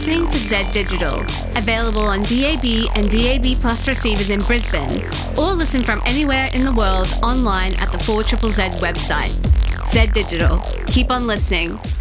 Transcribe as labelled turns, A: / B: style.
A: listening to Z Digital, available on DAB and DAB Plus receivers in Brisbane, or listen from anywhere in the world online at the 4ZZZ website. Z Digital. Keep on listening.